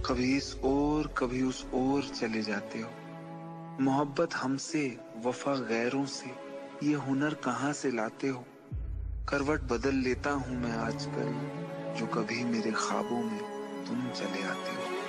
कभी इस ओर कभी उस ओर चले जाते हो। मोहब्बत हमसे, वफा गैरों से, ये हुनर कहाँ से लाते हो। करवट बदल लेता हूँ मैं आजकल, जो कभी मेरे ख्वाबों में तुम चले आते हो।